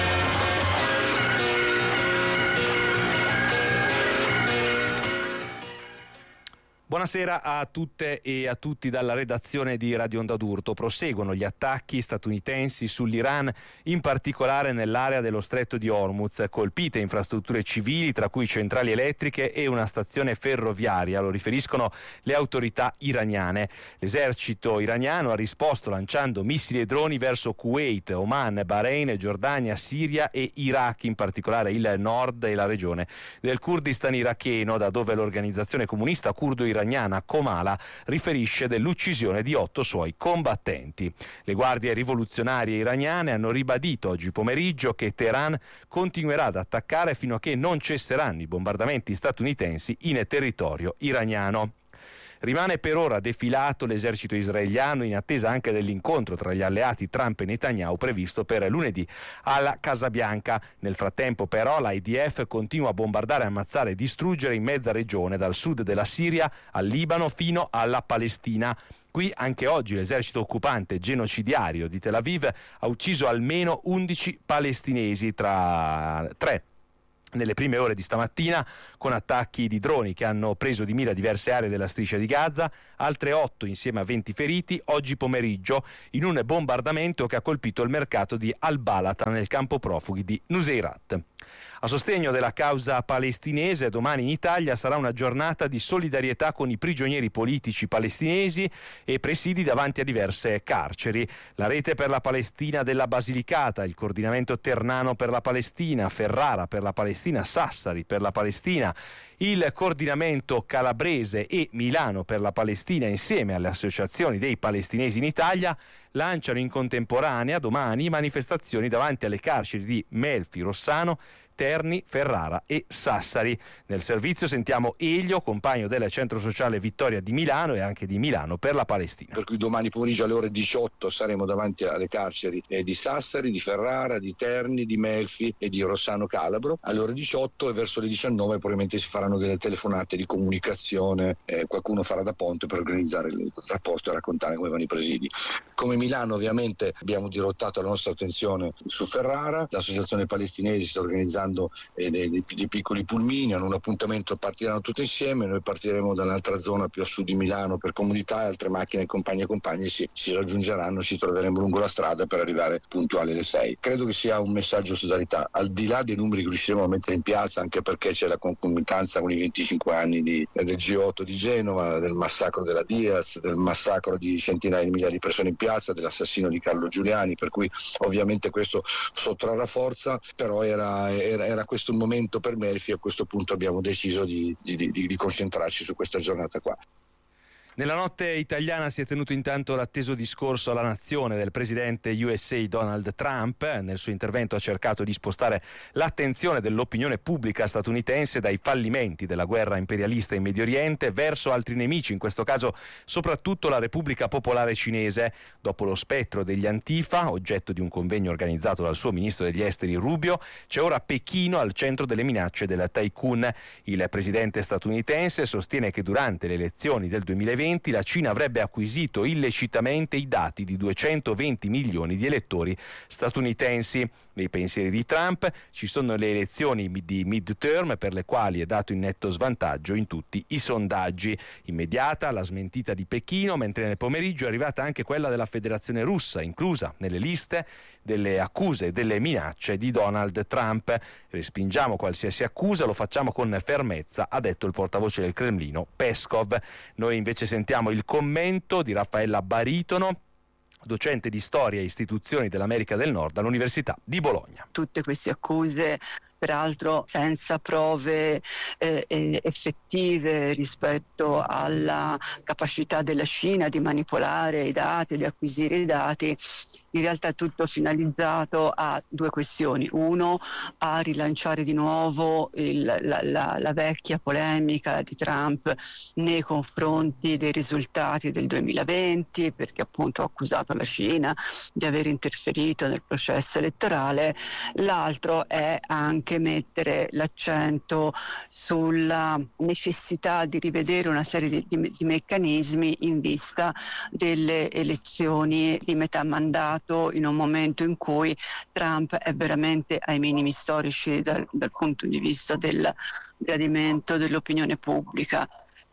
Buonasera a tutte e a tutti dalla redazione di Radio Onda d'Urto. Proseguono gli attacchi statunitensi sull'Iran, in particolare nell'area dello Stretto di Hormuz. Colpite infrastrutture civili, tra cui centrali elettriche e una stazione ferroviaria, lo riferiscono le autorità iraniane. L'esercito iraniano ha risposto lanciando missili e droni verso Kuwait, Oman, Bahrain, Giordania, Siria e Iraq, in particolare il nord e la regione del Kurdistan iracheno, da dove l'organizzazione comunista curdo iraniana Comala riferisce dell'uccisione di otto suoi combattenti. Le guardie rivoluzionarie iraniane hanno ribadito oggi pomeriggio che Teheran continuerà ad attaccare fino a che non cesseranno i bombardamenti statunitensi in territorio iraniano. Rimane per ora defilato l'esercito israeliano, in attesa anche dell'incontro tra gli alleati Trump e Netanyahu previsto per lunedì alla Casa Bianca. Nel frattempo però l'I D F continua a bombardare, ammazzare e distruggere in mezza regione, dal sud della Siria al Libano fino alla Palestina. Qui anche oggi l'esercito occupante genocidario di Tel Aviv ha ucciso almeno undici palestinesi, tra tre nelle prime ore di stamattina con attacchi di droni che hanno preso di mira diverse aree della striscia di Gaza, altre otto insieme a venti feriti oggi pomeriggio in un bombardamento che ha colpito il mercato di Al-Balata nel campo profughi di Nuseirat. A sostegno della causa palestinese, domani in Italia sarà una giornata di solidarietà con i prigionieri politici palestinesi e presidi davanti a diverse carceri. La Rete per la Palestina della Basilicata, il Coordinamento Ternano per la Palestina, Ferrara per la Palestina, Sassari per la Palestina, il Coordinamento Calabrese e Milano per la Palestina, insieme alle associazioni dei palestinesi in Italia, lanciano in contemporanea domani manifestazioni davanti alle carceri di Melfi, Rossano, Terni, Ferrara e Sassari. Nel servizio sentiamo Elio, compagno del centro sociale Vittoria di Milano e anche di Milano per la Palestina. Per cui domani pomeriggio alle ore diciotto saremo davanti alle carceri eh, di Sassari, di Ferrara, di Terni, di Melfi e di Rossano Calabro alle ore diciotto, e verso le diciannove probabilmente si faranno delle telefonate di comunicazione, eh, qualcuno farà da ponte per organizzare il rapporto e raccontare come vanno i presidi. Come Milano ovviamente abbiamo dirottato la nostra attenzione su Ferrara, l'associazione palestinesi sta organizzando eh, dei, dei, dei piccoli pulmini, hanno un appuntamento, partiranno tutti insieme, noi partiremo dall'altra zona più a sud di Milano per comodità, e altre macchine compagni e compagni si, si raggiungeranno, ci troveremo lungo la strada per arrivare puntuali alle sei. Credo che sia un messaggio di solidarietà, al di là dei numeri che riusciremo a mettere in piazza, anche perché c'è la concomitanza con i venticinque anni di, del G otto di Genova, del massacro della Diaz, del massacro di centinaia di migliaia di persone in piazza, dell'assassino di Carlo Giuliani, per cui ovviamente questo sottrarrà forza, però era, era, era questo il momento per Melfi, a questo punto abbiamo deciso di, di, di, di concentrarci su questa giornata qua. Nella notte italiana si è tenuto intanto l'atteso discorso alla nazione del presidente U S A Donald Trump. Nel suo intervento ha cercato di spostare l'attenzione dell'opinione pubblica statunitense dai fallimenti della guerra imperialista in Medio Oriente verso altri nemici, in questo caso soprattutto la Repubblica Popolare Cinese. Dopo lo spettro degli Antifa, oggetto di un convegno organizzato dal suo ministro degli esteri Rubio, c'è ora Pechino al centro delle minacce del tycoon. Il presidente statunitense sostiene che durante le elezioni del duemilaventi la Cina avrebbe acquisito illecitamente i dati di duecentoventi milioni di elettori statunitensi. Nei pensieri di Trump ci sono le elezioni di midterm per le quali è dato in netto svantaggio in tutti i sondaggi. Immediata la smentita di Pechino, mentre nel pomeriggio è arrivata anche quella della Federazione Russa, inclusa nelle liste delle accuse e delle minacce di Donald Trump. Respingiamo qualsiasi accusa, lo facciamo con fermezza, ha detto il portavoce del Cremlino Peskov. Noi invece sentiamo il commento di Raffaella Baritono, docente di storia e istituzioni dell'America del Nord all'Università di Bologna. Tutte queste accuse, peraltro senza prove eh, effettive rispetto alla capacità della Cina di manipolare i dati, di acquisire i dati, in realtà è tutto finalizzato a due questioni. Uno, a rilanciare di nuovo il, la, la, la vecchia polemica di Trump nei confronti dei risultati del duemilaventi, perché appunto ha accusato la Cina di aver interferito nel processo elettorale. L'altro è anche mettere l'accento sulla necessità di rivedere una serie di, di, di meccanismi in vista delle elezioni di metà mandato, in un momento in cui Trump è veramente ai minimi storici dal, dal punto di vista del gradimento dell'opinione pubblica.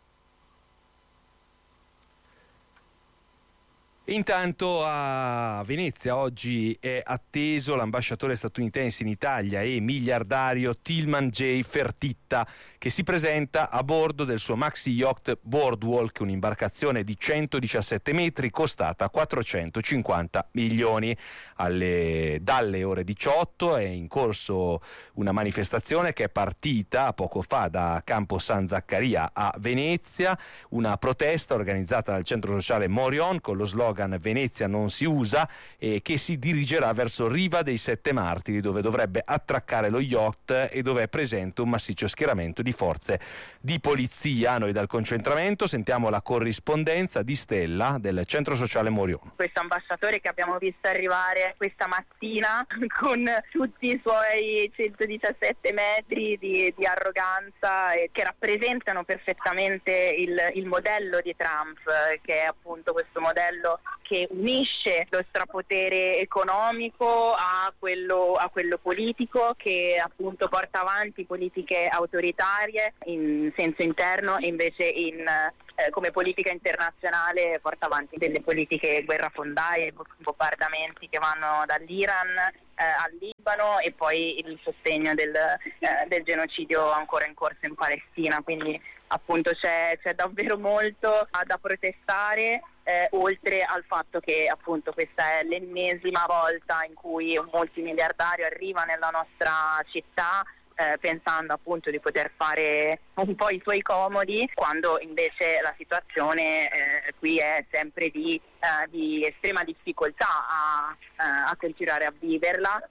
Intanto a Venezia oggi è atteso l'ambasciatore statunitense in Italia e miliardario Tilman J. Fertitta, che si presenta a bordo del suo maxi yacht Boardwalk, un'imbarcazione di centodiciassette metri costata quattrocentocinquanta milioni. Alle, dalle ore diciotto è in corso una manifestazione che è partita poco fa da Campo San Zaccaria a Venezia, una protesta organizzata dal centro sociale Morion con lo slogan slogan "Venezia non si usa", e che si dirigerà verso Riva dei Sette Martiri, dove dovrebbe attraccare lo yacht e dove è presente un massiccio schieramento di forze di polizia. Noi dal concentramento sentiamo la corrispondenza di Stella del Centro Sociale Morion. Questo ambasciatore che abbiamo visto arrivare questa mattina con tutti i suoi centodiciassette metri di, di arroganza, e che rappresentano perfettamente il, il modello di Trump, che è appunto questo modello che unisce lo strapotere economico a quello, a quello politico, che appunto porta avanti politiche autoritarie in senso interno e invece in eh, come politica internazionale porta avanti delle politiche guerrafondaie, bombardamenti che vanno dall'Iran eh, al Libano, e poi il sostegno del, eh, del genocidio ancora in corso in Palestina. Quindi appunto c'è, c'è davvero molto da protestare, eh, oltre al fatto che appunto questa è l'ennesima volta in cui un multimiliardario arriva nella nostra città eh, pensando appunto di poter fare un po' i suoi comodi, quando invece la situazione eh, qui è sempre di, eh, di estrema difficoltà a, a continuare a viverla.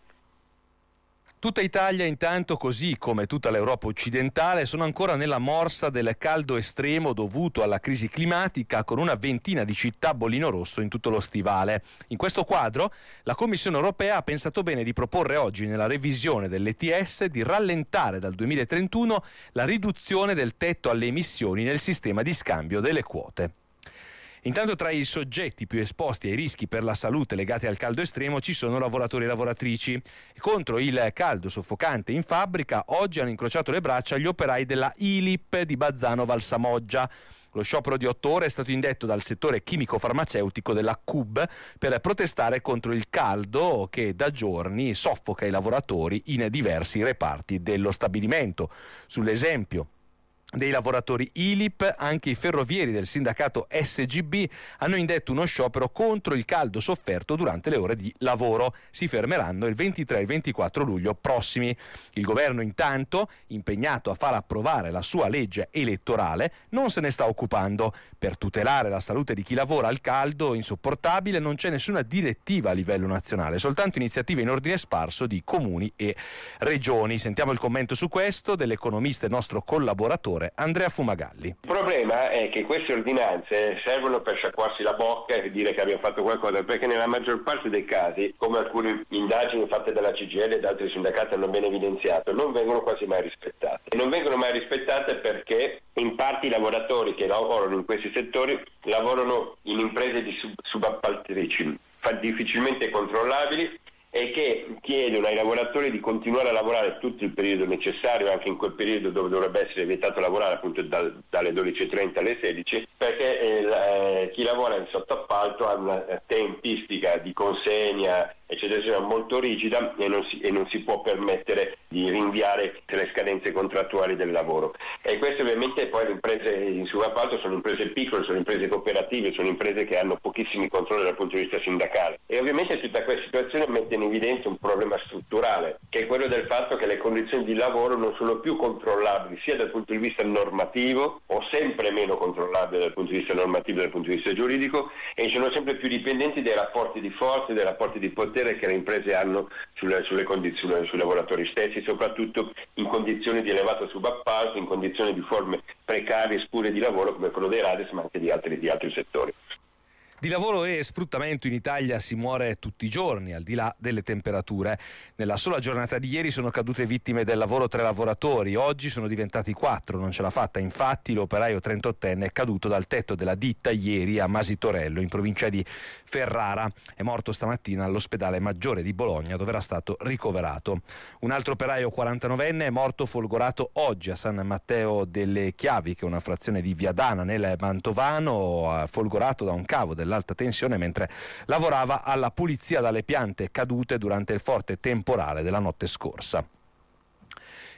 Tutta Italia intanto, così come tutta l'Europa occidentale, sono ancora nella morsa del caldo estremo dovuto alla crisi climatica, con una ventina di città a bollino rosso in tutto lo stivale. In questo quadro la Commissione europea ha pensato bene di proporre oggi nella revisione dell'E T S di rallentare dal duemilatrentuno la riduzione del tetto alle emissioni nel sistema di scambio delle quote. Intanto tra i soggetti più esposti ai rischi per la salute legati al caldo estremo ci sono lavoratori e lavoratrici. Contro il caldo soffocante in fabbrica oggi hanno incrociato le braccia gli operai della I L I P di Bazzano Valsamoggia. Lo sciopero di otto ore è stato indetto dal settore chimico-farmaceutico della C U B per protestare contro il caldo che da giorni soffoca i lavoratori in diversi reparti dello stabilimento. Sull'esempio dei lavoratori I L I P, anche i ferrovieri del sindacato S G B hanno indetto uno sciopero contro il caldo sofferto durante le ore di lavoro. Si fermeranno il ventitré e il ventiquattro luglio prossimi. Il governo intanto, impegnato a far approvare la sua legge elettorale, non se ne sta occupando. Per tutelare la salute di chi lavora al caldo insopportabile non c'è nessuna direttiva a livello nazionale, soltanto iniziative in ordine sparso di comuni e regioni. Sentiamo il commento su questo dell'economista e nostro collaboratore Andrea Fumagalli. Il problema è che queste ordinanze servono per sciacquarsi la bocca e dire che abbiamo fatto qualcosa, perché nella maggior parte dei casi, come alcune indagini fatte dalla C G I L e da altri sindacati hanno ben evidenziato, non vengono quasi mai rispettate. E non vengono mai rispettate perché in parte i lavoratori che lavorano in questi settori lavorano in imprese di sub- subappaltatrici, difficilmente controllabili, e che chiedono ai lavoratori di continuare a lavorare tutto il periodo necessario, anche in quel periodo dove dovrebbe essere vietato lavorare, appunto da, dalle dodici e trenta alle sedici, perché eh, chi lavora in sottoappalto ha una tempistica di consegna eccetera, eccetera, molto rigida e non, si, e non si può permettere di rinviare le scadenze contrattuali del lavoro. E queste ovviamente poi le imprese in subappalto sono imprese piccole, sono imprese cooperative, sono imprese che hanno pochissimi controlli dal punto di vista sindacale. E ovviamente tutta questa situazione mette in evidenza un problema strutturale, che è quello del fatto che le condizioni di lavoro non sono più controllabili sia dal punto di vista normativo, o sempre meno controllabili dal punto di vista normativo e dal punto di vista giuridico, e sono sempre più dipendenti dai rapporti di forza, dai rapporti di potere che le imprese hanno sulle, sulle condizioni, sui lavoratori stessi, soprattutto in condizioni di elevato subappalto, in condizioni di forme precarie e spure di lavoro come quello dei Rades, ma anche di altri, di altri settori. Di lavoro e sfruttamento in Italia si muore tutti i giorni, al di là delle temperature. Nella sola giornata di ieri sono cadute vittime del lavoro tre lavoratori, oggi sono diventati quattro, non ce l'ha fatta infatti l'operaio trentottenne è caduto dal tetto della ditta ieri a Masitorello, in provincia di Ferrara. È morto stamattina all'ospedale Maggiore di Bologna, dove era stato ricoverato. Un altro operaio quarantanovenne è morto folgorato oggi a San Matteo delle Chiavi, che è una frazione di Viadana nel Mantovano, folgorato da un cavo del alta tensione mentre lavorava alla pulizia dalle piante cadute durante il forte temporale della notte scorsa.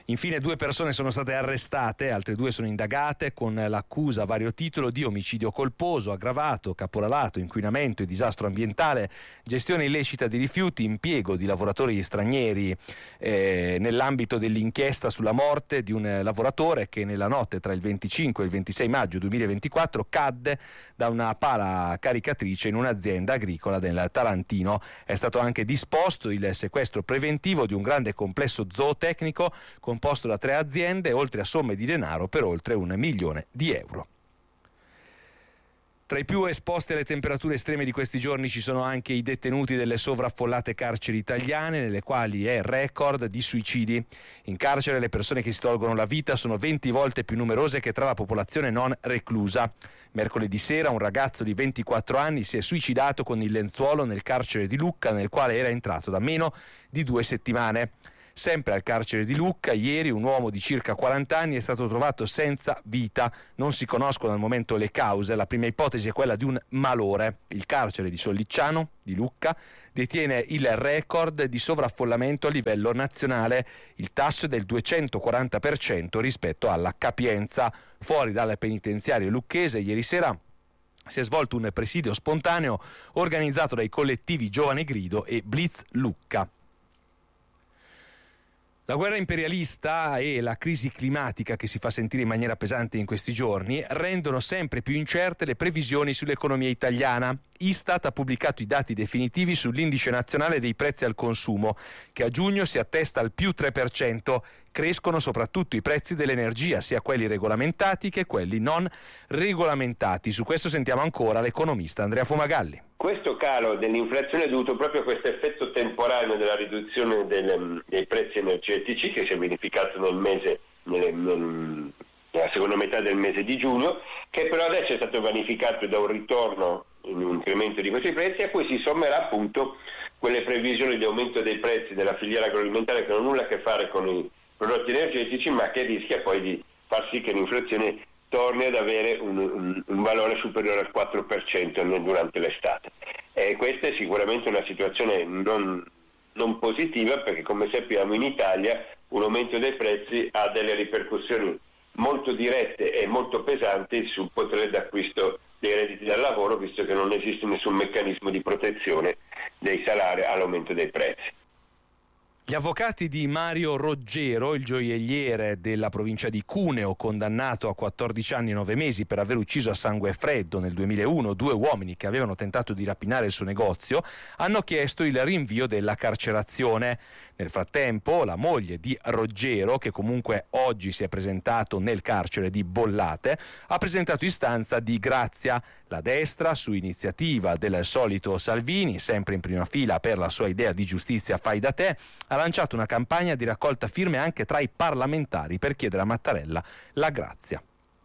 Infine due persone sono state arrestate, altre due sono indagate con l'accusa a vario titolo di omicidio colposo, aggravato, caporalato, inquinamento e disastro ambientale, gestione illecita di rifiuti, impiego di lavoratori stranieri eh, nell'ambito dell'inchiesta sulla morte di un lavoratore che nella notte tra il venticinque e il ventisei maggio duemilaventiquattro cadde da una pala caricatrice in un'azienda agricola del Tarantino. È stato anche disposto il sequestro preventivo di un grande complesso zootecnico composto da tre aziende, oltre a somme di denaro per oltre un milione di euro. Tra i più esposti alle temperature estreme di questi giorni ci sono anche i detenuti delle sovraffollate carceri italiane, nelle quali è record di suicidi. In carcere le persone che si tolgono la vita sono venti volte più numerose che tra la popolazione non reclusa. Mercoledì sera un ragazzo di ventiquattro anni si è suicidato con il lenzuolo nel carcere di Lucca, nel quale era entrato da meno di due settimane. Sempre al carcere di Lucca, ieri un uomo di circa quaranta anni è stato trovato senza vita. Non si conoscono al momento le cause. La prima ipotesi è quella di un malore. Il carcere di Sollicciano, di Lucca, detiene il record di sovraffollamento a livello nazionale. Il tasso è del duecentoquaranta per cento rispetto alla capienza. Fuori dal penitenziario lucchese, ieri sera si è svolto un presidio spontaneo organizzato dai collettivi Giovane Grido e Blitz Lucca. La guerra imperialista e la crisi climatica che si fa sentire in maniera pesante in questi giorni rendono sempre più incerte le previsioni sull'economia italiana. Istat ha pubblicato i dati definitivi sull'indice nazionale dei prezzi al consumo, che a giugno si attesta al più tre per cento. Crescono soprattutto i prezzi dell'energia, sia quelli regolamentati che quelli non regolamentati. Su questo sentiamo ancora l'economista Andrea Fumagalli. Questo calo dell'inflazione è dovuto proprio a questo effetto temporaneo della riduzione del, dei prezzi energetici che si è verificato nel mese, nel, nel, nella seconda metà del mese di giugno, che però adesso è stato vanificato da un ritorno in un incremento di questi prezzi, a cui si sommerà appunto quelle previsioni di aumento dei prezzi della filiera agroalimentare che non hanno nulla a che fare con i prodotti energetici, ma che rischia poi di far sì che l'inflazione torni ad avere un, un, un valore superiore al quattro per cento durante l'estate. E questa è sicuramente una situazione non, non positiva, perché come sappiamo in Italia un aumento dei prezzi ha delle ripercussioni molto dirette e molto pesanti sul potere d'acquisto dei redditi dal lavoro, visto che non esiste nessun meccanismo di protezione dei salari all'aumento dei prezzi. Gli avvocati di Mario Roggero, il gioielliere della provincia di Cuneo, condannato a quattordici anni e nove mesi per aver ucciso a sangue freddo nel duemilauno due uomini che avevano tentato di rapinare il suo negozio, hanno chiesto il rinvio della carcerazione. Nel frattempo, la moglie di Roggero, che comunque oggi si è presentato nel carcere di Bollate, ha presentato istanza di grazia. La destra, su iniziativa del solito Salvini, sempre in prima fila per la sua idea di giustizia fai da te, ha lanciato una campagna di raccolta firme anche tra i parlamentari per chiedere a Mattarella la grazia.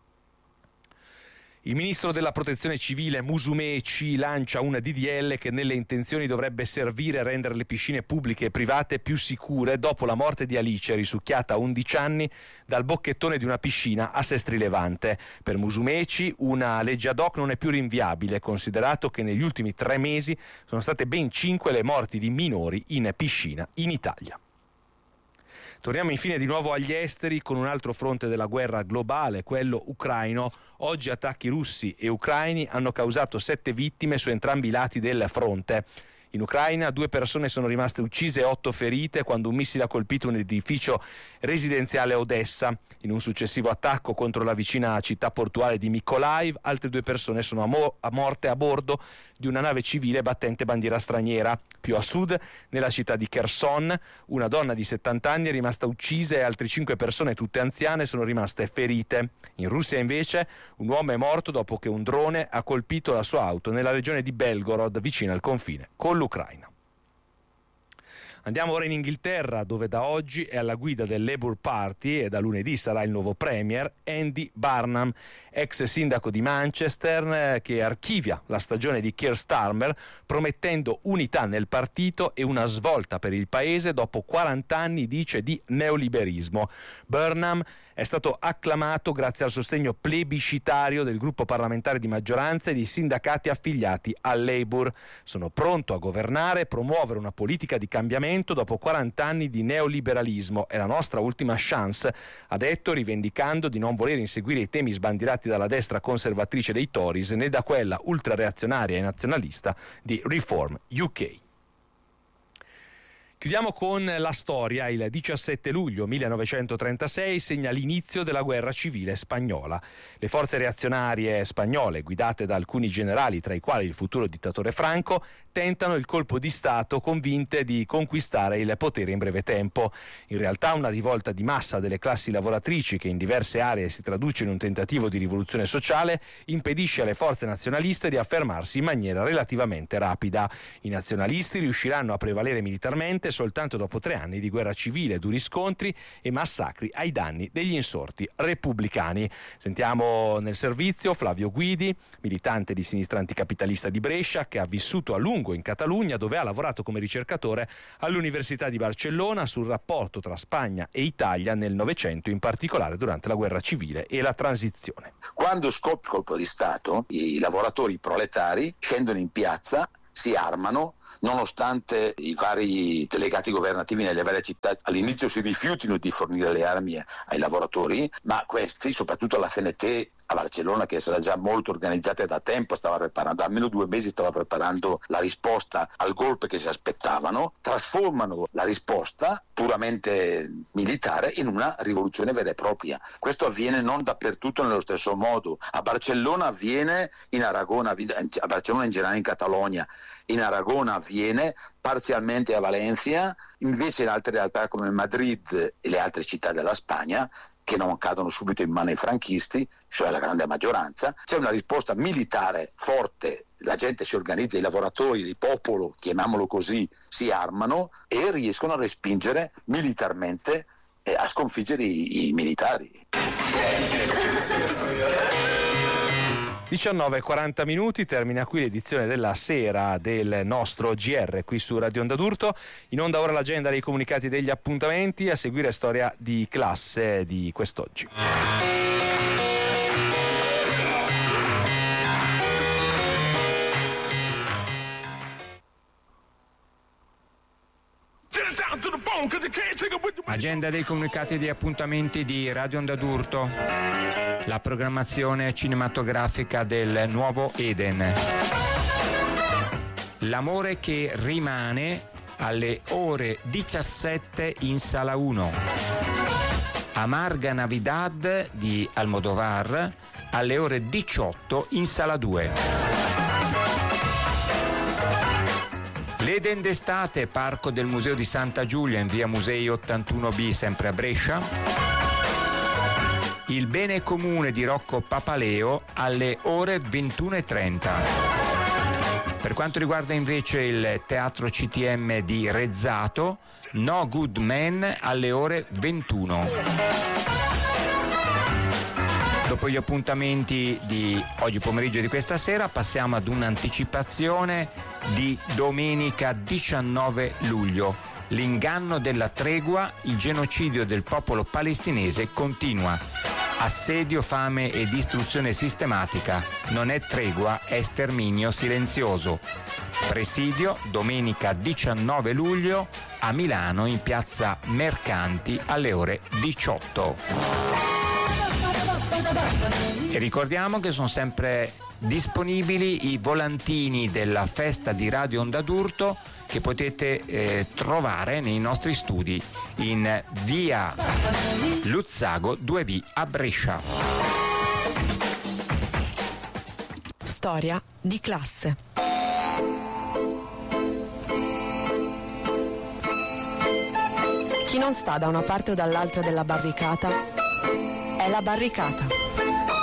Il ministro della protezione civile Musumeci lancia una D D L che nelle intenzioni dovrebbe servire a rendere le piscine pubbliche e private più sicure dopo la morte di Alice, risucchiata a undici anni dal bocchettone di una piscina a Sestri Levante. Per Musumeci una legge ad hoc non è più rinviabile, considerato che negli ultimi tre mesi sono state ben cinque le morti di minori in piscina in Italia. Torniamo infine di nuovo agli esteri con un altro fronte della guerra globale, quello ucraino. Oggi attacchi russi e ucraini hanno causato sette vittime su entrambi i lati del fronte. In Ucraina due persone sono rimaste uccise e otto ferite quando un missile ha colpito un edificio residenziale a Odessa. In un successivo attacco contro la vicina città portuale di Mykolaiv, altre due persone sono a, mo- a morte a bordo di una nave civile battente bandiera straniera. Più a sud, nella città di Kherson, una donna di settanta anni è rimasta uccisa e altre cinque persone, tutte anziane, sono rimaste ferite. In Russia invece un uomo è morto dopo che un drone ha colpito la sua auto nella regione di Belgorod, vicino al confine con l'Ucraina. Andiamo ora in Inghilterra, dove da oggi è alla guida del Labour Party e da lunedì sarà il nuovo premier Andy Barnum, ex sindaco di Manchester, che archivia la stagione di Keir Starmer promettendo unità nel partito e una svolta per il paese dopo quaranta anni, dice, di neoliberismo. Burnham è stato acclamato grazie al sostegno plebiscitario del gruppo parlamentare di maggioranza e di sindacati affiliati al Labour. Sono pronto a governare e promuovere una politica di cambiamento Parlamento dopo quaranta anni di neoliberalismo. È la nostra ultima chance, ha detto, rivendicando di non voler inseguire i temi sbandierati dalla destra conservatrice dei Tories né da quella ultrareazionaria e nazionalista di Reform U K. Chiudiamo con la storia. Il diciassette luglio millenovecentotrentasei segna l'inizio della guerra civile spagnola. Le forze reazionarie spagnole, guidate da alcuni generali, tra i quali il futuro dittatore Franco, tentano il colpo di Stato convinte di conquistare il potere in breve tempo. In realtà una rivolta di massa delle classi lavoratrici, che in diverse aree si traduce in un tentativo di rivoluzione sociale, impedisce alle forze nazionaliste di affermarsi in maniera relativamente rapida. I nazionalisti riusciranno a prevalere militarmente soltanto dopo tre anni di guerra civile, duri scontri e massacri ai danni degli insorti repubblicani. Sentiamo nel servizio Flavio Guidi, militante di sinistra anticapitalista di Brescia, che ha vissuto a lungo in Catalogna, dove ha lavorato come ricercatore all'Università di Barcellona sul rapporto tra Spagna e Italia nel Novecento, in particolare durante la guerra civile e la transizione. Quando scoppia il colpo di Stato, i lavoratori proletari scendono in piazza, si armano, nonostante i vari delegati governativi nelle varie città all'inizio si rifiutino di fornire le armi ai lavoratori, ma questi, soprattutto la C N T a Barcellona, che era già molto organizzata da tempo, stava preparando, almeno due mesi stava preparando la risposta al golpe che si aspettavano, trasformano la risposta puramente militare in una rivoluzione vera e propria. Questo avviene non dappertutto nello stesso modo. A Barcellona avviene, in Aragona, a Barcellona in generale, in Catalogna, in Aragona avviene, parzialmente a Valencia, invece in altre realtà come Madrid e le altre città della Spagna, che non cadono subito in mano ai franchisti, cioè la grande maggioranza, c'è una risposta militare forte, la gente si organizza, i lavoratori, il popolo, chiamiamolo così, si armano e riescono a respingere militarmente e a sconfiggere i, i militari. diciannove e quaranta minuti, termina qui l'edizione della sera del nostro G R qui su Radio Onda d'Urto. In onda ora l'agenda dei comunicati degli appuntamenti, a seguire storia di classe di quest'oggi. Agenda dei comunicati e degli appuntamenti di Radio Onda d'Urto. La programmazione cinematografica del Nuovo Eden. L'amore che rimane alle ore diciassette in Sala uno. Amarga Navidad di Almodovar alle ore diciotto in Sala due. L'Eden d'estate, parco del Museo di Santa Giulia in via Musei ottantuno B, sempre a Brescia. Il bene comune di Rocco Papaleo alle ore ventuno e trenta. Per quanto riguarda invece il Teatro C T M di Rezzato, No Good Man alle ore ventuno. Dopo gli appuntamenti di oggi pomeriggio e di questa sera passiamo ad un'anticipazione di domenica diciannove luglio. L'inganno della tregua, il genocidio del popolo palestinese continua. Assedio, fame e distruzione sistematica. Non è tregua, è sterminio silenzioso. Presidio domenica diciannove luglio a Milano in piazza Mercanti alle ore diciotto. E ricordiamo che sono sempre disponibili i volantini della festa di Radio Onda d'Urto che potete eh, trovare nei nostri studi in via Luzzago due B a Brescia. Storia di classe. Chi non sta da una parte o dall'altra della barricata è la barricata.